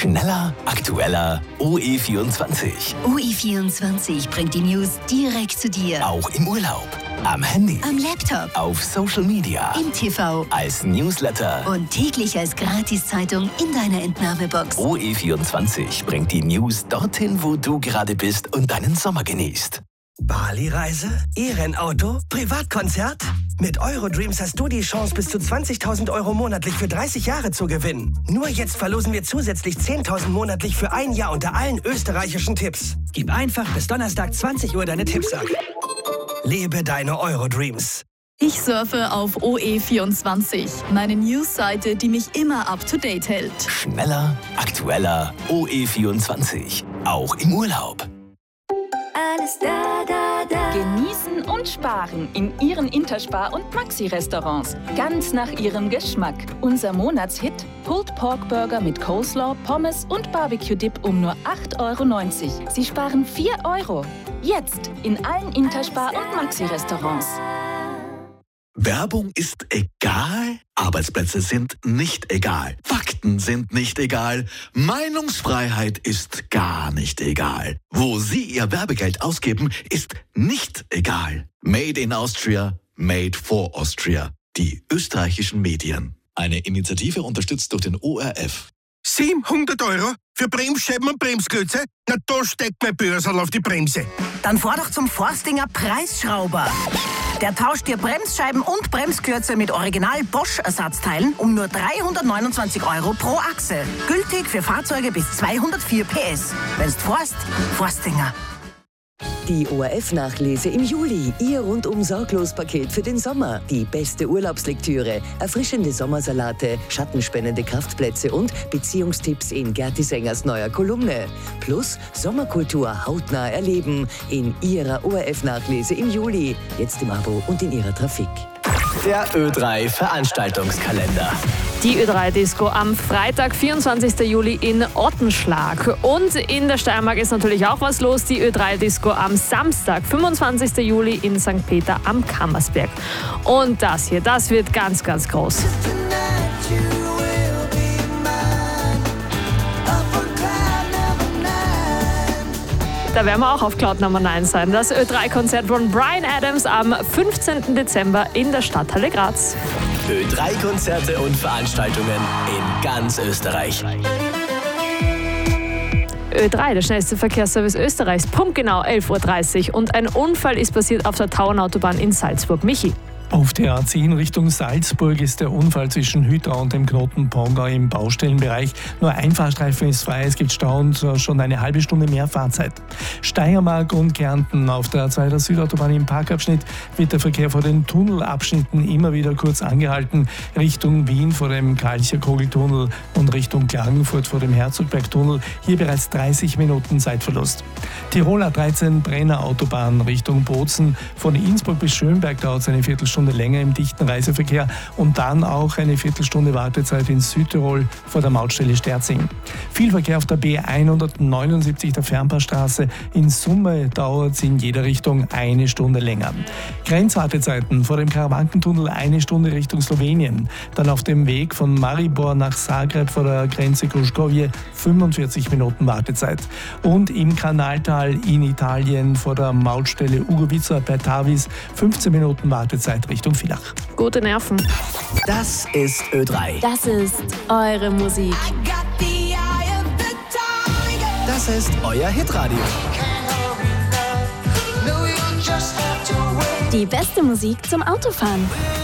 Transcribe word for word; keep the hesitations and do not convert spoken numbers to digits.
Schneller, aktueller, O E vierundzwanzig. O E vierundzwanzig bringt die News direkt zu dir. Auch im Urlaub, am Handy, am Laptop, auf Social Media, im T V, als Newsletter und täglich als Gratiszeitung in deiner Entnahmebox. O E vierundzwanzig bringt die News dorthin, wo du gerade bist und deinen Sommer genießt. Bali-Reise? E-Rennauto? Privatkonzert? Mit Eurodreams hast du die Chance, bis zu zwanzigtausend Euro monatlich für dreißig Jahre zu gewinnen. Nur jetzt verlosen wir zusätzlich zehntausend monatlich für ein Jahr unter allen österreichischen Tipps. Gib einfach bis Donnerstag zwanzig Uhr deine Tipps ab. Lebe deine Eurodreams. Ich surfe auf O E vierundzwanzig, meine News-Seite, die mich immer up-to-date hält. Schneller, aktueller, O E vierundzwanzig. Auch im Urlaub. Alles da, da, da. Genießen und sparen in Ihren Interspar- und Maxi-Restaurants. Ganz nach Ihrem Geschmack. Unser Monatshit: Pulled Pork Burger mit Coleslaw, Pommes und Barbecue-Dip um nur acht Euro neunzig. Sie sparen vier Euro. Jetzt in allen Interspar- und Maxi-Restaurants. Werbung ist egal, Arbeitsplätze sind nicht egal, Fakten sind nicht egal, Meinungsfreiheit ist gar nicht egal. Wo Sie Ihr Werbegeld ausgeben, ist nicht egal. Made in Austria, made for Austria. Die österreichischen Medien. Eine Initiative unterstützt durch den O R F. siebenhundert Euro für Bremsscheiben und Bremsklötze? Na, da steckt mein Börsal auf die Bremse. Dann fahr doch zum Forstinger Preisschrauber. Der tauscht dir Bremsscheiben und Bremsklötze mit Original Bosch-Ersatzteilen um nur dreihundertneunundzwanzig Euro pro Achse. Gültig für Fahrzeuge bis zweihundertvier P S. Wenn's forst, Forstinger. Die O R F-Nachlese im Juli. Ihr rundum sorglos Paket für den Sommer. Die beste Urlaubslektüre, erfrischende Sommersalate, schattenspendende Kraftplätze und Beziehungstipps in Gerti Sängers neuer Kolumne. Plus Sommerkultur hautnah erleben in Ihrer O R F-Nachlese im Juli. Jetzt im Abo und in Ihrer Trafik. Der Ö drei Veranstaltungskalender. Die Ö drei Disco am Freitag, vierundzwanzigsten Juli in Ottenschlag. Und in der Steiermark ist natürlich auch was los. Die Ö drei Disco am Samstag, fünfundzwanzigsten Juli in Sankt Peter am Kammersberg. Und das hier, das wird ganz, ganz groß. Da werden wir auch auf Cloud Nummer neun sein. Das Ö drei Konzert von Bryan Adams am fünfzehnten Dezember in der Stadthalle Graz. Ö drei Konzerte und Veranstaltungen in ganz Österreich. Ö drei, der schnellste Verkehrsservice Österreichs, punktgenau elf Uhr dreißig. Und ein Unfall ist passiert auf der Tauernautobahn in Salzburg. Michi. Auf der A zehn Richtung Salzburg ist der Unfall zwischen Hütra und dem Knoten Pongau im Baustellenbereich. Nur ein Fahrstreifen ist frei, es gibt Stau und schon eine halbe Stunde mehr Fahrzeit. Steiermark und Kärnten auf der A zwei der Südautobahn im Parkabschnitt wird der Verkehr vor den Tunnelabschnitten immer wieder kurz angehalten. Richtung Wien vor dem Kalcher Kogeltunnel und Richtung Klagenfurt vor dem Herzogbergtunnel. Hier bereits dreißig Minuten Zeitverlust. Tirol A dreizehn Brenner Autobahn Richtung Bozen. Von Innsbruck bis Schönberg dauert es eine Viertelstunde länger im dichten Reiseverkehr und dann auch eine Viertelstunde Wartezeit in Südtirol vor der Mautstelle Sterzing. Viel Verkehr auf der B hundertneunundsiebzig der Fernpassstraße. In Summe dauert es in jeder Richtung eine Stunde länger. Grenzwartezeiten vor dem Karawankentunnel eine Stunde Richtung Slowenien. Dann auf dem Weg von Maribor nach Zagreb vor der Grenze Kruškovje fünfundvierzig Minuten Wartezeit. Und im Kanaltal in Italien vor der Mautstelle Ugovica bei Tavis fünfzehn Minuten Wartezeit Richtung Villach. Gute Nerven. Das ist Ö drei. Das ist eure Musik. Das ist euer Hitradio. Die beste Musik zum Autofahren.